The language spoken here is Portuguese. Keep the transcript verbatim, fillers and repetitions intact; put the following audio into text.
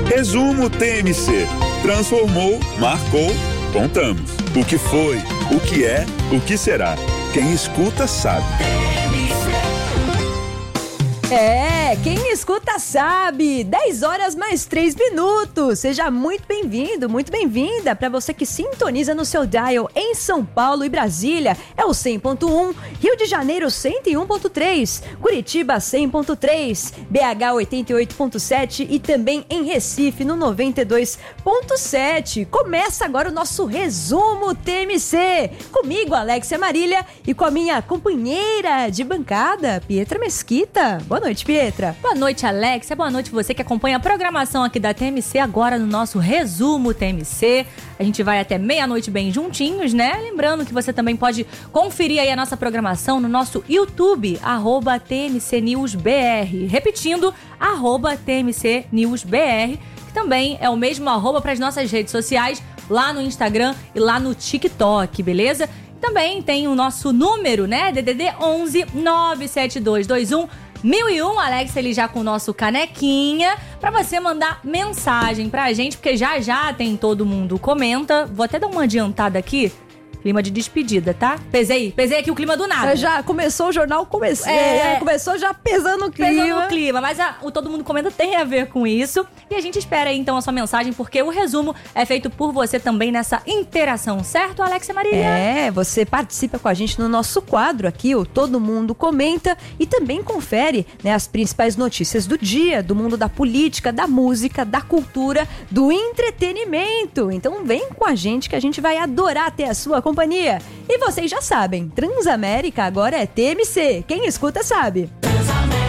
Resumo T M C. Transformou, marcou, contamos. O que foi, o que é, o que será. Quem escuta sabe. É, quem escuta sabe. dez horas mais três minutos. Seja muito bem-vindo, muito bem-vinda. Para você que sintoniza no seu dial em São Paulo e Brasília, é o cem ponto um, Rio de Janeiro cento e um ponto três, Curitiba cem ponto três, B H oitenta e oito ponto sete e também em Recife no noventa e dois ponto sete. Começa agora o nosso resumo T M C. Comigo, Alexia Marília, e com a minha companheira de bancada, Pietra Mesquita. Boa noite, Pietra. Boa noite, Alexia. Boa noite você que acompanha a programação aqui da T M C agora no nosso resumo T M C. A gente vai até meia-noite bem juntinhos, né? Lembrando que você também pode conferir aí a nossa programação no nosso YouTube, arroba T M C News B R. Repetindo, arroba T M C News B R, que também é o mesmo arroba para as nossas redes sociais, lá no Instagram e lá no TikTok, beleza? Também tem o nosso número, né? D D D onze nove sete dois dois um mil e um, Alex, ele já com o nosso canequinha, pra você mandar mensagem pra gente, porque já já tem Todo Mundo Comenta. Vou até dar uma adiantada aqui. Clima de despedida, tá? Pesei, pesei aqui o clima do nada. Já começou o jornal, comecei, é, é, começou já pesando o clima. Pesando o clima, mas a, o Todo Mundo Comenta tem a ver com isso. E a gente espera aí, então, a sua mensagem, porque o resumo é feito por você também nessa interação, certo, Alexia Maria? É, você participa com a gente no nosso quadro aqui, o Todo Mundo Comenta, e também confere, né, as principais notícias do dia, do mundo da política, da música, da cultura, do entretenimento. Então vem com a gente que a gente vai adorar ter a sua companhia. E vocês já sabem, Transamérica agora é T M C. Quem escuta sabe.